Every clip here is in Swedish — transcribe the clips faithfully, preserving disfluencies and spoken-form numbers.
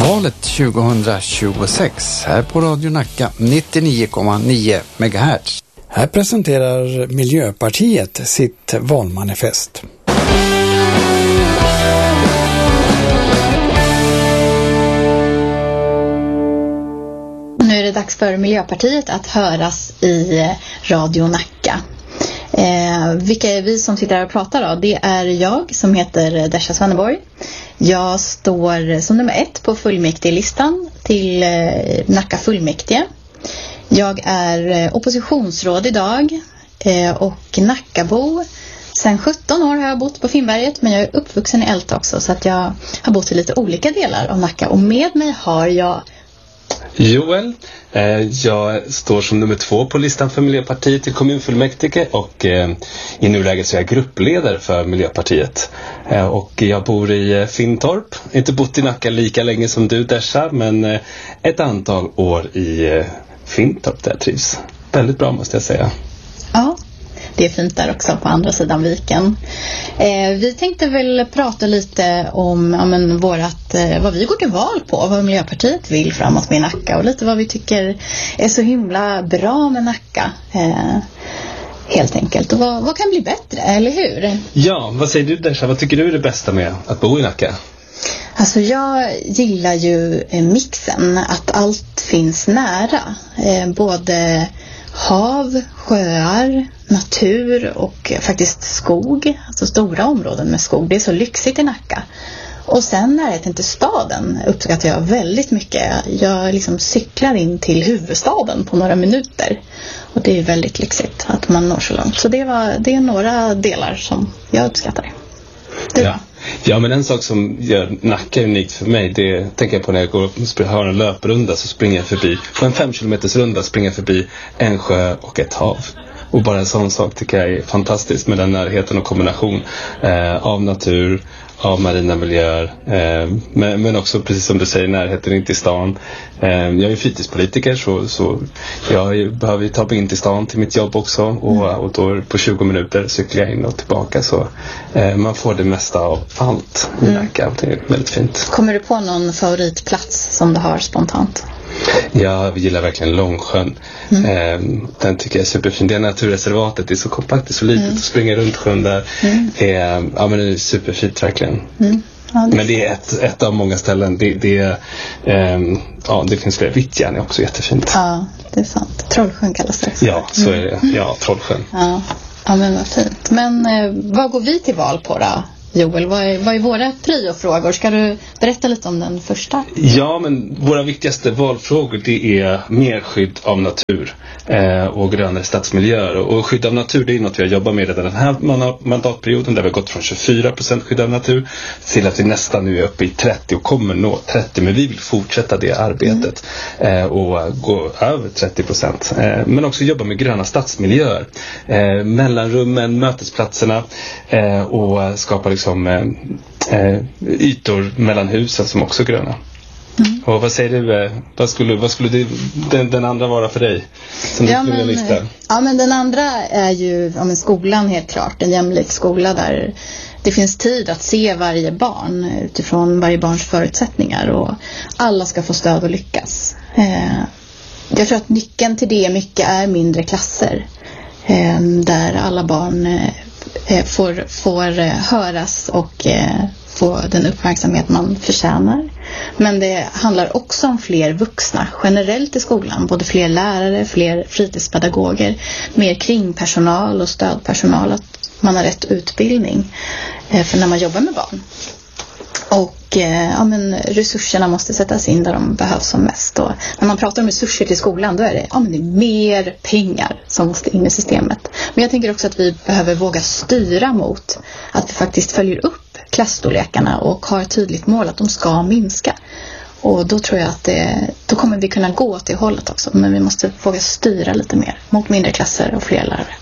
Valet tjugohundratjugosex här på Radio Nacka nittionio komma nio megahertz. Här presenterar Miljöpartiet sitt valmanifest. Nu är det dags för Miljöpartiet att höras i Radio Nacka. Eh, vilka är vi som sitter här och pratar då? Det är jag som heter Desha Svenneborg. Jag står som nummer ett på fullmäktigelistan till eh, Nacka fullmäktige. Jag är eh, oppositionsråd idag eh, och Nackabo. Sen sjutton år har jag bott på Finnberget, men jag är uppvuxen i Älta också, så att jag har bott i lite olika delar av Nacka. Och med mig har jag Joel. Jag står som nummer två på listan för Miljöpartiet till kommunfullmäktige och i nuläget så är jag gruppledare för Miljöpartiet. Och jag bor i Finntorp. Inte bott i Nacka lika länge som du, Desha, men ett antal år i Finntorp där jag trivs. Väldigt bra, måste jag säga. Ja, det är fint där också på andra sidan viken. Eh, vi tänkte väl prata lite om ja, men vårat, eh, vad vi går till val på, vad Miljöpartiet vill framåt med Nacka och lite vad vi tycker är så himla bra med Nacka. Eh, helt enkelt. Och vad, vad kan bli bättre, eller hur? Ja, vad säger du, Desha? Vad tycker du är det bästa med att bo i Nacka? Alltså jag gillar ju eh, mixen, att allt finns nära. Eh, både hav, sjöar, natur och faktiskt skog. Alltså stora områden med skog. Det är så lyxigt i Nacka. Och sen närheten till staden uppskattar jag väldigt mycket. Jag liksom cyklar in till huvudstaden på några minuter. Och det är väldigt lyxigt att man når så långt. Så det, var, det är några delar som jag uppskattar. Du ja. Ja, men en sak som gör Nacka unikt för mig, det tänker jag på när jag går och har en löprunda, så springer jag förbi, på en fem kilometers runda springer jag förbi en sjö och ett hav. Och bara en sån sak tycker jag är fantastiskt med den närheten och kombination eh, av natur, av marina miljöer, eh, men, men också precis som du säger, närheten in till stan. Eh, jag är fritidspolitiker, så, så jag behöver ta mig in till stan till mitt jobb också, och, och då på tjugo minuter cyklar jag in och tillbaka, så eh, man får det mesta av allt i Nacka. Det är väldigt fint. Kommer du på någon favoritplats som du har spontant? Jag gillar verkligen Långsjön. Mm. Eh, den tycker jag är superfin. Det är naturreservatet, det är så kompakt, det är så litet mm. att springa runt sjön där. Mm. Eh, ja, men det är superfint verkligen. Mm. Ja, det men det är ett, ett av många ställen. Det, det, är, eh, ja, det finns fler. Vittjärn är också jättefint. Ja, det är sant. Trollsjön kallas det också. Ja, så är det. Ja, Trollsjön. Ja, ja men vad fint. Men eh, vad går vi till val på då? Joel, vad är, vad är våra priofrågor? Ska du berätta lite om den första? Ja, men våra viktigaste valfrågor, det är mer skydd av natur eh, och grönare stadsmiljöer. Och skydd av natur, det är något vi har jobbat med redan den här mandatperioden, där vi har gått från tjugofyra procent skydd av natur till att vi nästan nu är uppe i trettio och kommer nå trettio. Men vi vill fortsätta det arbetet mm. eh, och gå över trettio procent. Eh, men också jobba med gröna stadsmiljöer. Eh, mellanrummen, mötesplatserna eh, och skapa liksom som eh, ytor mellan husen som också är gröna. Mm. Och vad säger du, vad skulle, vad skulle det, den, den andra vara för dig som ja, du skulle men, lista? Ja, men den andra är ju ja, men skolan, helt klart, en jämlik skola där det finns tid att se varje barn utifrån varje barns förutsättningar, och alla ska få stöd och lyckas. Eh, jag tror att nyckeln till det mycket är mindre klasser eh, där alla barn eh, Får, får höras och eh, få den uppmärksamhet man förtjänar. Men det handlar också om fler vuxna generellt i skolan. Både fler lärare, fler fritidspedagoger, mer kringpersonal och stödpersonal. Att man har rätt utbildning eh, för när man jobbar med barn. Och eh, ja, men resurserna måste sättas in där de behövs som mest. Och när man pratar om resurser till skolan, då är det, ja, men det är mer pengar som måste in i systemet. Men jag tänker också att vi behöver våga styra mot att vi faktiskt följer upp klassstorlekarna och har ett tydligt mål att de ska minska. Och då tror jag att det, då kommer vi kunna gå till hållet också. Men vi måste våga styra lite mer mot mindre klasser och fler lärare.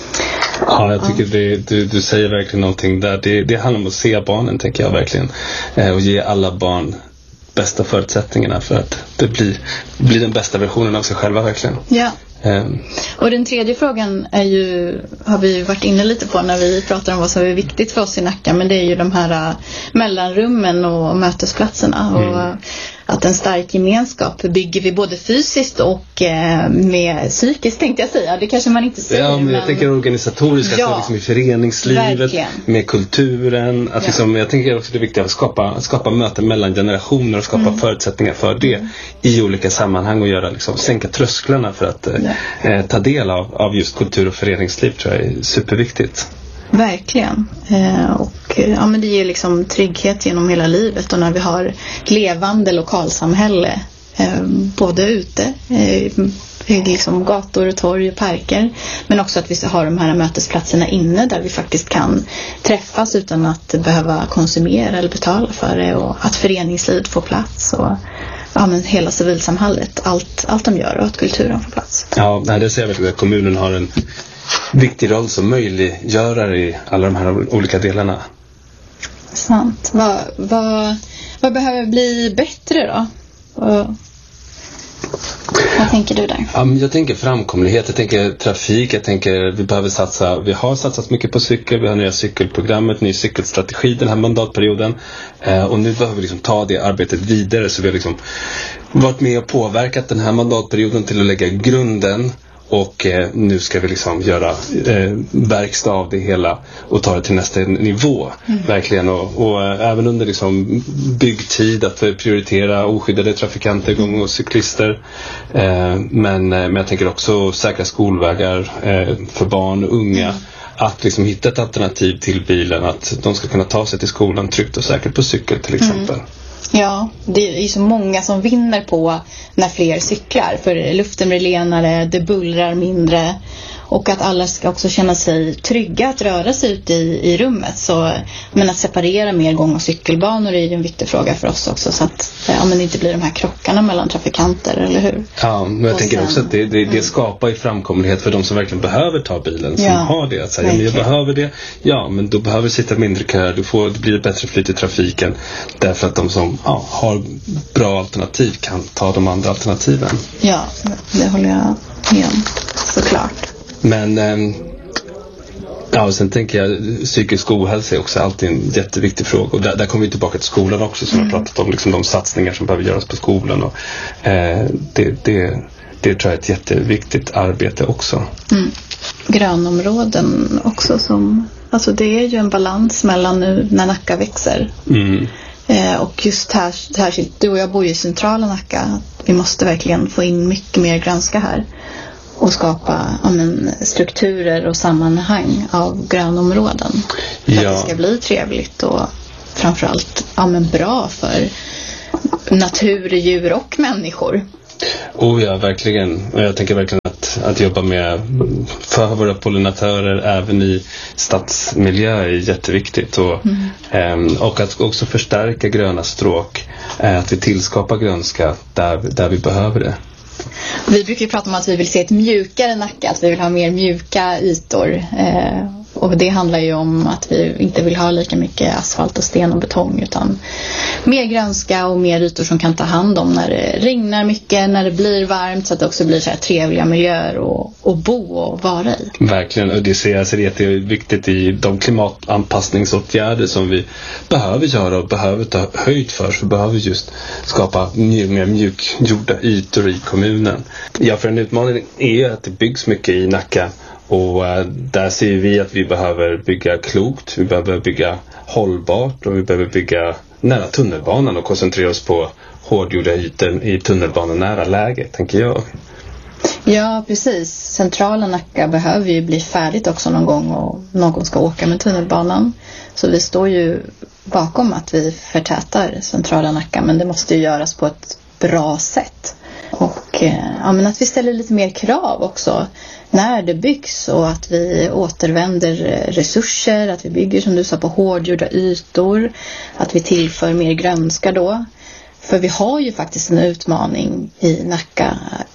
Ja, jag tycker det, du, du säger verkligen någonting där. Det, det handlar om att se barnen, tänker jag verkligen. Eh, och ge alla barn bästa förutsättningarna för att det blir, blir den bästa versionen av sig själva verkligen. Ja. Um. Och den tredje frågan är ju, har vi varit inne lite på när vi pratar om vad som är viktigt för oss i Nacka, men det är ju de här uh, mellanrummen och mötesplatserna. Mm. Och att en stark gemenskap bygger vi både fysiskt och eh, med psykiskt, tänkte jag säga. Det kanske man inte säger. Ja, men jag men... tänker organisatoriskt, ja, alltså liksom i föreningslivet, verkligen. Med kulturen. Att ja. liksom, jag tänker också det är viktigt att skapa, skapa möten mellan generationer och skapa mm. förutsättningar för det mm. i olika sammanhang och göra, liksom, sänka trösklarna för att ja. eh, ta del av, av just kultur och föreningsliv, tror jag är superviktigt. Verkligen. Eh, och ja, men det ger liksom trygghet genom hela livet, och när vi har levande lokalsamhälle eh, både ute eh, liksom gator och torg och parker, men också att vi har de här mötesplatserna inne där vi faktiskt kan träffas utan att behöva konsumera eller betala för det, och att föreningslivet får plats och ja, men hela civilsamhället, allt, allt de gör, och att kulturen får plats. Ja, det ser jag verkligen att kommunen har en viktig roll som möjliggörare i alla de här olika delarna. Sant. Vad, vad, vad behöver bli bättre då? Och, vad tänker du där? Ja, jag tänker framkomlighet, jag tänker trafik, jag tänker vi behöver satsa, vi har satsat mycket på cykel, vi har nya cykelprogrammet, ny cykelstrategi den här mandatperioden, eh, och nu behöver vi liksom ta det arbetet vidare, så vi har liksom varit med och påverkat den här mandatperioden till att lägga grunden. Och eh, nu ska vi liksom göra eh, verkstad av det hela och ta det till nästa nivå. Mm. Verkligen. Och, och äh, även under liksom byggtid att prioritera oskyddade trafikanter, gång- och cyklister. Eh, men, men jag tänker också säkra skolvägar eh, för barn och unga. Mm. Att liksom hitta ett alternativ till bilen. Att de ska kunna ta sig till skolan tryggt och säkert på cykel till exempel. Mm. Ja, det är ju så många som vinner på när fler cyklar. För luften blir renare, det bullrar mindre. Och att alla ska också känna sig trygga att röra sig ute i, i rummet. Så, men att separera mer gång- och cykelbanor är ju en viktig fråga för oss också. Så att ja, men det inte blir de här krockarna mellan trafikanter, eller hur? Ja, men jag och tänker sen, också att det, det, det skapar ju framkomlighet för de som verkligen behöver ta bilen. Som ja, har det. Att säga, men jag behöver det. Ja, men då behöver du sitta mindre kö. Du får, det blir ett bättre flyt i trafiken. Därför att de som ja, har bra alternativ kan ta de andra alternativen. Ja, det håller jag med om. Såklart. Men eh, ja, och sen tänker jag psykisk ohälsa är också alltid en jätteviktig fråga, och där, där kommer vi tillbaka till skolan också, som mm. har pratat om liksom de satsningar som behöver göras på skolan, och eh, det, det, det tror jag är ett jätteviktigt arbete också. Mm. Grönområden också, som, alltså det är ju en balans mellan nu när Nacka växer. Mm. Eh, och just här, här, du och jag bor ju i centrala Nacka, vi måste verkligen få in mycket mer grönska här. Och skapa ja, men, strukturer och sammanhang av grönområden. För ja. att det ska bli trevligt och framförallt ja, men, bra för natur, djur och människor. Oh ja, verkligen. Och jag tänker verkligen att, att jobba med för våra pollinatörer även i stadsmiljö är jätteviktigt. Och, mm. eh, och att också förstärka gröna stråk. Eh, att vi tillskapar grönska där, där vi behöver det. Vi brukar ju prata om att vi vill se ett mjukare Nacka, att vi vill ha mer mjuka ytor. Eh, och det handlar ju om att vi inte vill ha lika mycket asfalt och sten och betong, utan mer grönska och mer ytor som kan ta hand om när det regnar mycket, när det blir varmt, så att det också blir så här trevliga miljöer och, och bo och vara i. Verkligen, och det ser jag ser det är viktigt i de klimatanpassningsåtgärder som vi behöver göra och behöver ta höjd för, så behöver vi just skapa mer mjukgjorda ytor i kommunen. Ja, för en utmaning är ju att det byggs mycket i Nacka. Och äh, där ser vi att vi behöver bygga klokt, vi behöver bygga hållbart, och vi behöver bygga nära tunnelbanan och koncentrera oss på hårdgjorda ytor i tunnelbanenära läge, tänker jag. Ja, precis. Centrala Nacka behöver ju bli färdigt också någon gång, och någon ska åka med tunnelbanan. Så vi står ju bakom att vi förtätar centrala Nacka, men det måste ju göras på ett bra sätt. Och ja, men att vi ställer lite mer krav också när det byggs, och att vi återvänder resurser, att vi bygger som du sa på hårdgjorda ytor, att vi tillför mer grönska då. För vi har ju faktiskt en utmaning i Nacka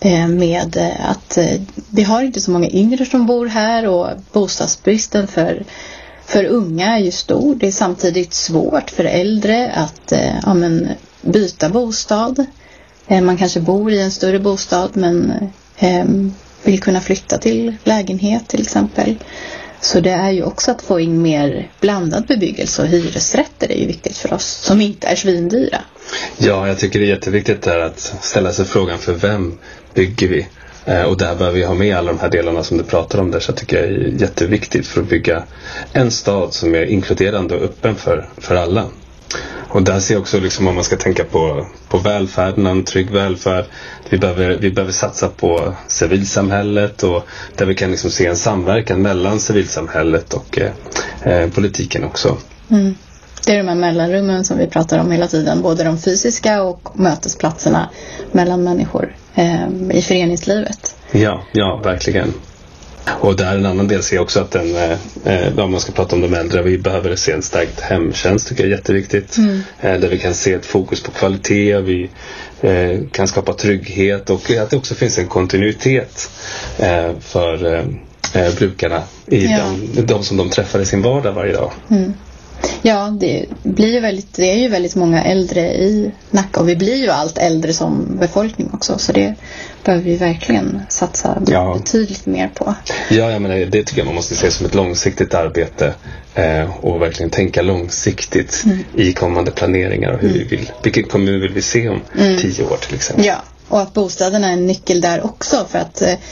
med att vi har inte så många yngre som bor här, och bostadsbristen för, för unga är ju stor. Det är samtidigt svårt för äldre att ja, men, byta bostad. Man kanske bor i en större bostad men eh, vill kunna flytta till lägenhet till exempel. Så det är ju också att få in mer blandad bebyggelse, och hyresrätter är ju viktigt för oss som inte är svindyra. Ja, jag tycker det är jätteviktigt där att ställa sig frågan för vem bygger vi? Eh, och där behöver vi ha med alla de här delarna som du pratar om där, så jag tycker jag är jätteviktigt för att bygga en stad som är inkluderande och öppen för, för alla. Och där ser jag också liksom, om man ska tänka på, på välfärden, en trygg välfärd. Vi behöver, vi behöver satsa på civilsamhället, och där vi kan liksom se en samverkan mellan civilsamhället och eh, politiken också. Mm. Det är de här mellanrummen som vi pratar om hela tiden, både de fysiska och mötesplatserna mellan människor eh, i föreningslivet. Ja, ja, verkligen. Och där en annan del ser jag också att den, eh, om man ska prata om de äldre, vi behöver se en starkt hemtjänst, tycker jag är jätteviktigt. Mm. Eh, där vi kan se ett fokus på kvalitet, vi eh, kan skapa trygghet, och att det också finns en kontinuitet eh, för eh, brukarna i ja. den, de som de träffar i sin vardag varje dag. Mm. Ja, det blir ju väldigt, det är ju väldigt många äldre i Nacka, och vi blir ju allt äldre som befolkning också, så det behöver vi verkligen satsa ja. betydligt mer på. Ja, jag menar, det tycker jag man måste se som ett långsiktigt arbete eh, och verkligen tänka långsiktigt mm. i kommande planeringar, och hur mm. vi vill, vilken kommun vill vi se om mm. tio år till exempel. Ja, och att bostäderna är en nyckel där också för att eh,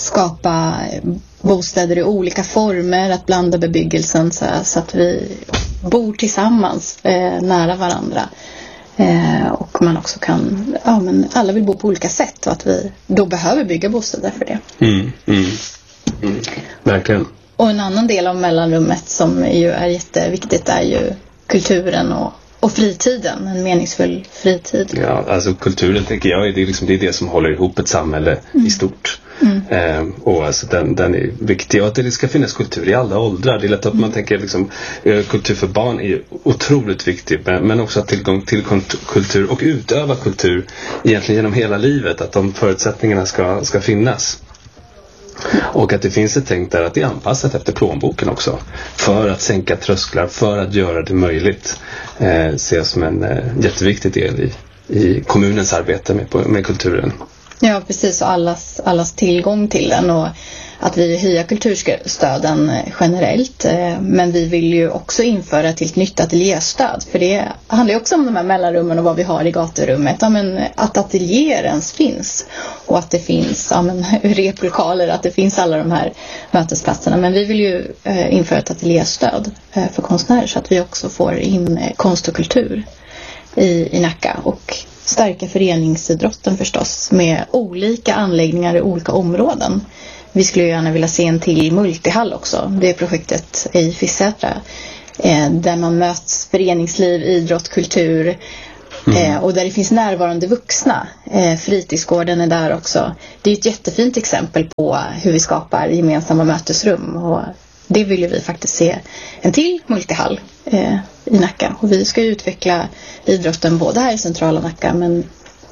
skapa bostäder i olika former, att blanda bebyggelsen så, så att vi bor tillsammans eh, nära varandra. Eh, och man också kan, ja men alla vill bo på olika sätt, och att vi då behöver bygga bostäder för det. Mm, mm, mm, verkligen. Och en annan del av mellanrummet som ju är jätteviktigt är ju kulturen och, och fritiden, en meningsfull fritid. Ja, alltså kulturen tänker jag, det är, liksom, det är det som håller ihop ett samhälle mm. i stort. Mm. Eh, och alltså den, den är viktig, och att det ska finnas kultur i alla åldrar. Det är lätt att man tänker liksom, eh, kultur för barn är otroligt viktig, men, men också att tillgång till kultur och utöva kultur egentligen genom hela livet, att de förutsättningarna ska, ska finnas. Och att det finns ett tänk där att det är anpassat efter plånboken också, för att sänka trösklar, för att göra det möjligt, eh, ses som en eh, jätteviktig del i, i kommunens arbete med, med kulturen. Ja, precis, och allas, allas tillgång till den, och att vi höjer kulturstöden generellt, men vi vill ju också införa ett helt nytt ateljéstöd, för det handlar ju också om de här mellanrummen och vad vi har i gaturummet, ja, men att ateljéer ens finns, och att det finns ja, men, replokaler, att det finns alla de här mötesplatserna, men vi vill ju eh, införa ett ateljéstöd eh, för konstnärer, så att vi också får in eh, konst och kultur i, i Nacka, och stärka föreningsidrotten förstås med olika anläggningar i olika områden. Vi skulle gärna vilja se en till multihall också. Det är projektet i Fisätra eh, där man möts föreningsliv, idrott, kultur mm. eh, och där det finns närvarande vuxna. Eh, fritidsgården är där också. Det är ett jättefint exempel på hur vi skapar gemensamma mötesrum, och det vill ju vi faktiskt se en till multihall eh, i Nacka. Och vi ska ju utveckla idrotten både här i centrala Nacka, men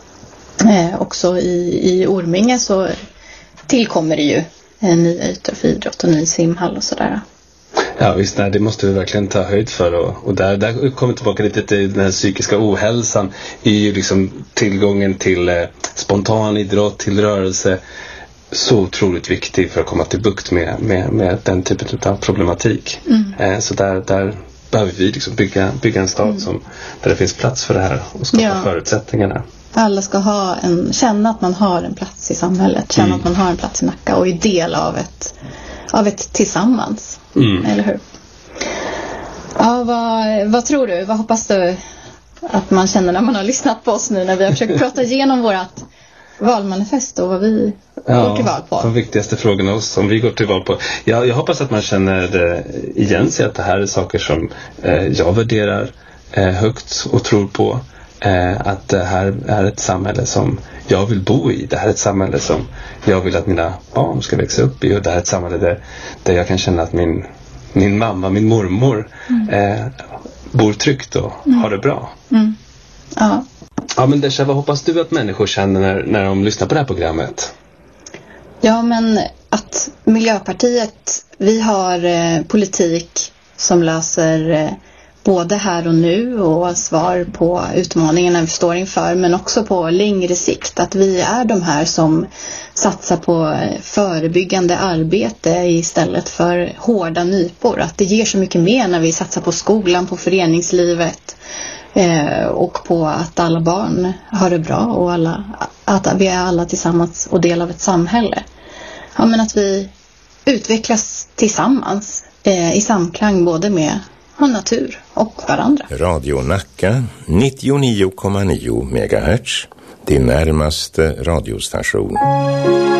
eh, också i, i Orminge så tillkommer det ju en ny ytor för idrott och ny simhall och sådär. Ja visst, nej, det måste vi verkligen ta höjd för, och, och där, där kommer tillbaka lite till den här psykiska ohälsan, är ju liksom tillgången till eh, spontan idrott, till rörelse, så otroligt viktig för att komma till bukt med, med, med den typen av problematik. Mm. Eh, så där, där behöver vi liksom bygga, bygga en stad mm. som, där det finns plats för det här och skapa ja. förutsättningarna. Alla ska ha en, känna att man har en plats i samhället, känna mm. att man har en plats i Nacka och är del av ett, av ett tillsammans. Mm. Eller hur? Ja, vad, vad tror du? Vad hoppas du att man känner när man har lyssnat på oss nu, när vi har försökt prata igenom vårat valmanifest och vad vi ja, går till val på? De viktigaste frågorna som vi går till val på. Jag, jag hoppas att man känner igen sig, att det här är saker som eh, jag värderar eh, högt och tror på. Eh, att det här är ett samhälle som jag vill bo i. Det här är ett samhälle som jag vill att mina barn ska växa upp i. Och det här är ett samhälle där, där jag kan känna att min, min mamma, min mormor mm. eh, bor tryggt och mm. har det bra. Mm. Ja. Ja, men Desha, vad hoppas du att människor känner när, när de lyssnar på det här programmet? Ja, men att Miljöpartiet, vi har eh, politik som löser eh, både här och nu och svar på utmaningarna vi står inför, men också på längre sikt. Att vi är de här som satsar på förebyggande arbete istället för hårda nypor. Att det ger så mycket mer när vi satsar på skolan, på föreningslivet eh, och på att alla barn har det bra och alla, att vi är alla tillsammans och del av ett samhälle. Ja, men att vi utvecklas tillsammans eh, i samklang både med natur och varandra. Radio Nacka nittionio komma nio megahertz, din närmaste radiostation.